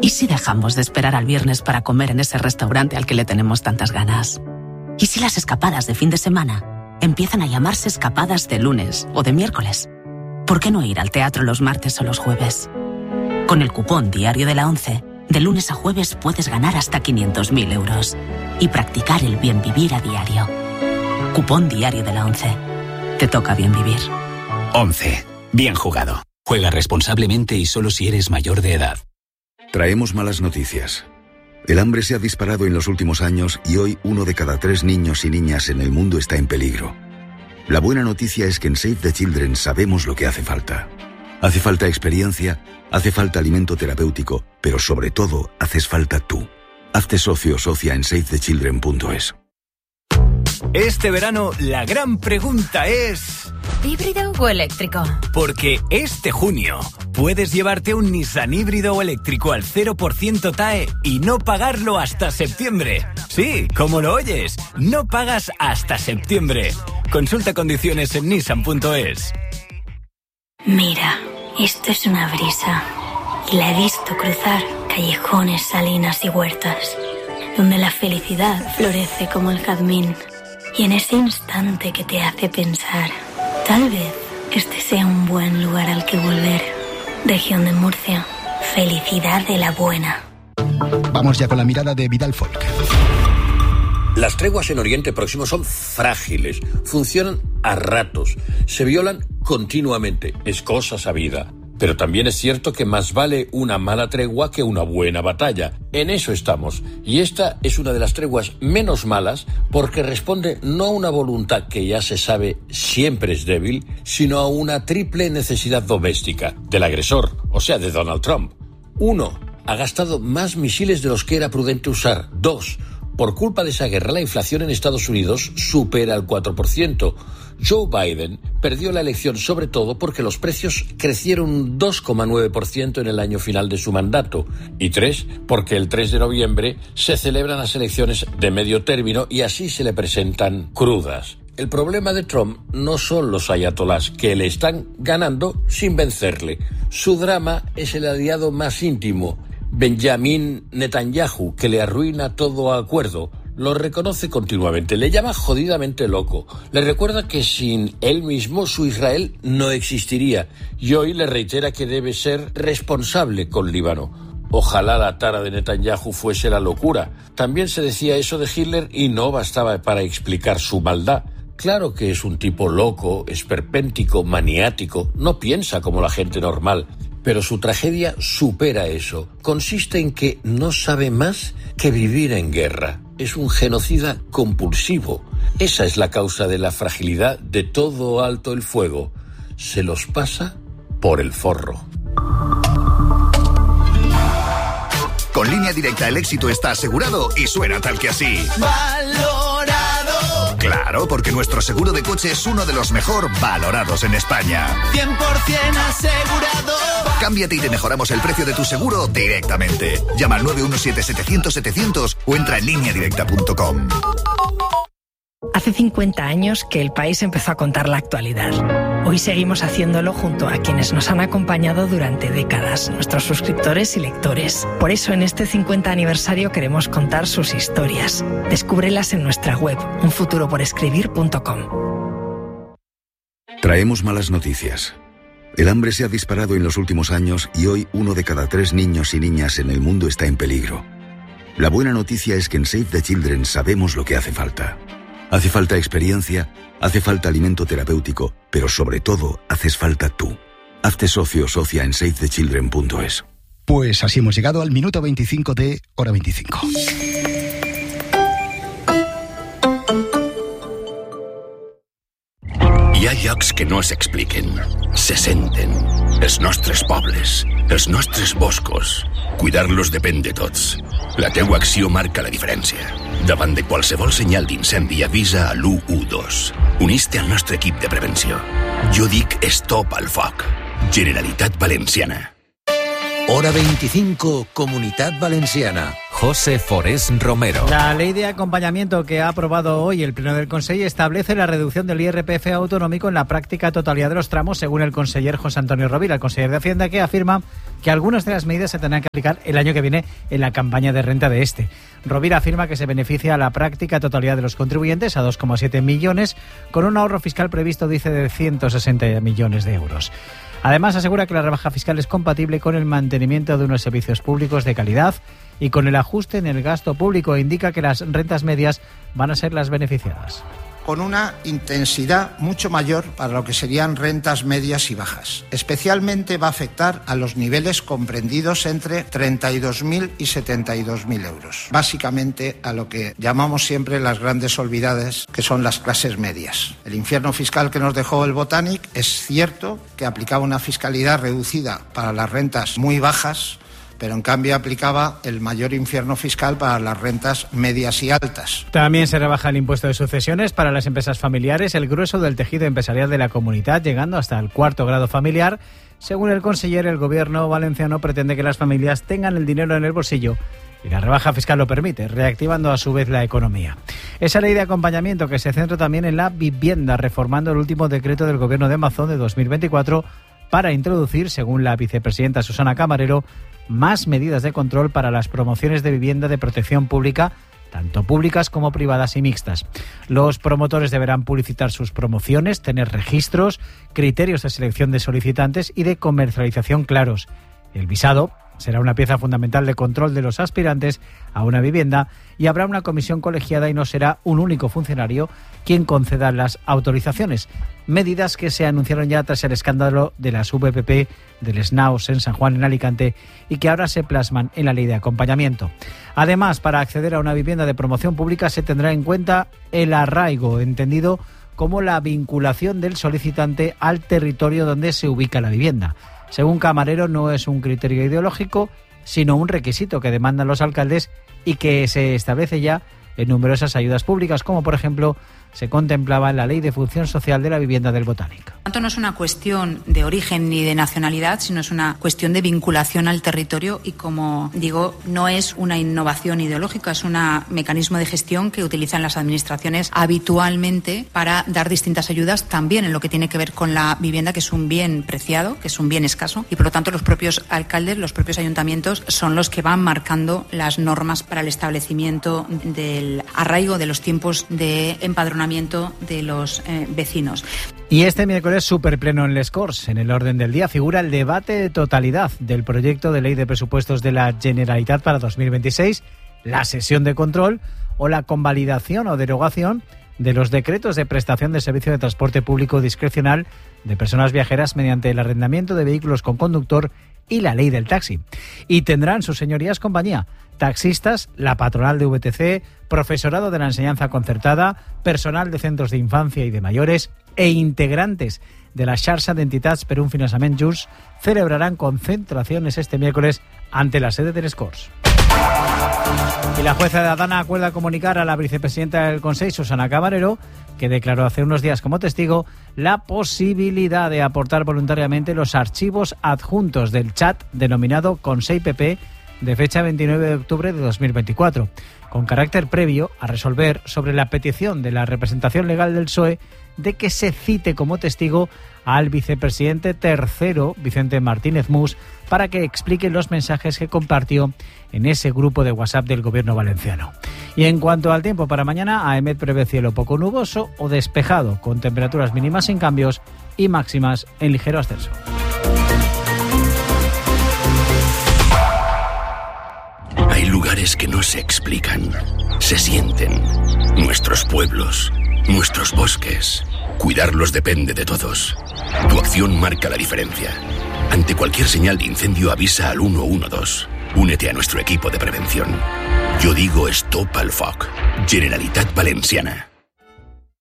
¿Y si dejamos de esperar al viernes para comer en ese restaurante al que le tenemos tantas ganas? ¿Y si las escapadas de fin de semana empiezan a llamarse escapadas de lunes o de miércoles? ¿Por qué no ir al teatro los martes o los jueves? Con el cupón Diario de la ONCE, de lunes a jueves puedes ganar hasta 500.000 euros y practicar el bien vivir a diario. Cupón Diario de la ONCE. Te toca bien vivir. 11. Bien jugado. Juega responsablemente y solo si eres mayor de edad. Traemos malas noticias. El hambre se ha disparado en los últimos años y hoy 1 de cada 3 niños y niñas en el mundo está en peligro. La buena noticia es que en Save the Children sabemos lo que hace falta. Hace falta experiencia, hace falta alimento terapéutico, pero sobre todo haces falta tú. Hazte socio o socia en savethechildren.es. Este verano la gran pregunta es... ¿híbrido o eléctrico? Porque este junio puedes llevarte un Nissan híbrido o eléctrico al 0% TAE y no pagarlo hasta septiembre. Sí, como lo oyes, no pagas hasta septiembre. Consulta condiciones en nissan.es. Mira, esto es una brisa. Y la he visto cruzar callejones, salinas y huertas, donde la felicidad florece como el jazmín. Y en ese instante que te hace pensar, tal vez este sea un buen lugar al que volver. Región de Murcia, felicidad de la buena. Vamos ya con la mirada de Vidal Folk. Las treguas en Oriente Próximo son frágiles, funcionan a ratos, se violan continuamente, es cosa sabida. Pero también es cierto que más vale una mala tregua que una buena batalla. En eso estamos. Y esta es una de las treguas menos malas porque responde no a una voluntad que ya se sabe siempre es débil, sino a una triple necesidad doméstica del agresor, o sea, de Donald Trump. 1. Ha gastado más misiles de los que era prudente usar. 2. Por culpa de esa guerra, la inflación en Estados Unidos supera el 4%. Joe Biden perdió la elección sobre todo porque los precios crecieron un 2,9% en el año final de su mandato. Y 3, porque el 3 de noviembre se celebran las elecciones de medio término y así se le presentan crudas. El problema de Trump no son los ayatolás, que le están ganando sin vencerle. Su drama es el aliado más íntimo, Benjamin Netanyahu, que le arruina todo acuerdo. Lo reconoce continuamente, le llama jodidamente loco, le recuerda que sin él mismo su Israel no existiría y hoy le reitera que debe ser responsable con Líbano. Ojalá la tara de Netanyahu fuese la locura. También se decía eso de Hitler y no bastaba para explicar su maldad. Claro que es un tipo loco, esperpéntico, maniático, no piensa como la gente normal. Pero su tragedia supera eso. Consiste en que no sabe más que vivir en guerra. Es un genocida compulsivo. Esa es la causa de la fragilidad de todo alto el fuego. Se los pasa por el forro. Con Línea Directa el éxito está asegurado y suena tal que así. ¡Valorado! Claro, porque nuestro seguro de coche es uno de los mejor valorados en España. 100% asegurado. Cámbiate y te mejoramos el precio de tu seguro directamente. Llama al 917-700-700 o entra en lineadirecta.com. Hace 50 años que el país empezó a contar la actualidad. Hoy seguimos haciéndolo junto a quienes nos han acompañado durante décadas, nuestros suscriptores y lectores. Por eso en este 50 aniversario queremos contar sus historias. Descúbrelas en nuestra web, unfuturoporescribir.com. Traemos malas noticias. El hambre se ha disparado en los últimos años y hoy 1 de cada 3 niños y niñas en el mundo está en peligro. La buena noticia es que en Save the Children sabemos lo que hace falta. Hace falta experiencia, hace falta alimento terapéutico, pero sobre todo haces falta tú. Hazte socio o socia en savethechildren.es. Pues así hemos llegado al minuto 25 de Hora 25. Hi ha llocs que no s'expliquen, se senten. Els nostres pobles, els nostres boscos. Cuidar-los depèn de tots. La teua acció marca la diferència. Davant de qualsevol senyal d'incendi avisa a l'112. Unís-te al nostre equip de prevenció. Jo dic stop al foc. Generalitat Valenciana. Hora 25, Comunitat Valenciana. José Forés Romero. La ley de acompañamiento que ha aprobado hoy el Pleno del Consejo establece la reducción del IRPF autonómico en la práctica totalidad de los tramos, según el conseller José Antonio Rovira, el conseller de Hacienda, que afirma que algunas de las medidas se tendrán que aplicar el año que viene en la campaña de renta de este. Rovira afirma que se beneficia a la práctica totalidad de los contribuyentes, a 2,7 millones, con un ahorro fiscal previsto, dice, de 160 millones de euros. Además, asegura que la rebaja fiscal es compatible con el mantenimiento de unos servicios públicos de calidad y con el ajuste en el gasto público. Indica que las rentas medias van a ser las beneficiadas. Con una intensidad mucho mayor para lo que serían rentas medias y bajas. Especialmente va a afectar a los niveles comprendidos entre 32.000 y 72.000 euros. Básicamente a lo que llamamos siempre las grandes olvidadas, que son las clases medias. El infierno fiscal que nos dejó el Botanic es cierto que aplicaba una fiscalidad reducida para las rentas muy bajas, pero en cambio aplicaba el mayor infierno fiscal para las rentas medias y altas. También se rebaja el impuesto de sucesiones para las empresas familiares, el grueso del tejido empresarial de la comunidad, llegando hasta el 4º grado familiar. Según el conseller, el gobierno valenciano pretende que las familias tengan el dinero en el bolsillo y la rebaja fiscal lo permite, reactivando a su vez la economía. Esa ley de acompañamiento que se centra también en la vivienda, reformando el último decreto del gobierno de Mazón de 2024 para introducir, según la vicepresidenta Susana Camarero, más medidas de control para las promociones de vivienda de protección pública, tanto públicas como privadas y mixtas. Los promotores deberán publicitar sus promociones, tener registros, criterios de selección de solicitantes y de comercialización claros. El visado será una pieza fundamental de control de los aspirantes a una vivienda y habrá una comisión colegiada y no será un único funcionario quien conceda las autorizaciones. Medidas que se anunciaron ya tras el escándalo de las VPP del SNAOS en San Juan, en Alicante, y que ahora se plasman en la ley de acompañamiento. Además, para acceder a una vivienda de promoción pública se tendrá en cuenta el arraigo, entendido como la vinculación del solicitante al territorio donde se ubica la vivienda. Según Camarero, no es un criterio ideológico, sino un requisito que demandan los alcaldes y que se establece ya en numerosas ayudas públicas, como por ejemplo se contemplaba en la Ley de Función Social de la Vivienda del Botánico. Tanto no es una cuestión de origen ni de nacionalidad, sino es una cuestión de vinculación al territorio y, como digo, no es una innovación ideológica, es un mecanismo de gestión que utilizan las administraciones habitualmente para dar distintas ayudas, también en lo que tiene que ver con la vivienda, que es un bien preciado, que es un bien escaso, y por lo tanto los propios alcaldes, los propios ayuntamientos son los que van marcando las normas para el establecimiento del arraigo, de los tiempos de empadronamiento de los vecinos. Y este miércoles superpleno en Les Corts. En el orden del día figura el debate de totalidad del proyecto de ley de presupuestos de la Generalitat para 2026, la sesión de control o la convalidación o derogación de los decretos de prestación de servicio de transporte público discrecional de personas viajeras mediante el arrendamiento de vehículos con conductor y la ley del taxi. Y tendrán sus señorías compañía: taxistas, la patronal de VTC, profesorado de la enseñanza concertada, personal de centros de infancia y de mayores e integrantes de la Xarxa d'Entitats per un Finançament Just celebrarán concentraciones este miércoles ante la sede de Les Corts. Y la jueza de Adana acuerda comunicar a la vicepresidenta del Consejo, Susana Camarero, que declaró hace unos días como testigo la posibilidad de aportar voluntariamente los archivos adjuntos del chat denominado Consell PP de fecha 29 de octubre de 2024, con carácter previo a resolver sobre la petición de la representación legal del PSOE de que se cite como testigo al vicepresidente tercero, Vicente Martínez Mus, para que explique los mensajes que compartió en ese grupo de WhatsApp del gobierno valenciano. Y en cuanto al tiempo para mañana, AEMET prevé cielo poco nuboso o despejado, con temperaturas mínimas sin cambios y máximas en ligero ascenso. Hay lugares que no se explican, se sienten. Nuestros pueblos, nuestros bosques. Cuidarlos depende de todos. Tu acción marca la diferencia. Ante cualquier señal de incendio, avisa al 112. Únete a nuestro equipo de prevención. Yo digo Stop al Foc. Generalitat Valenciana.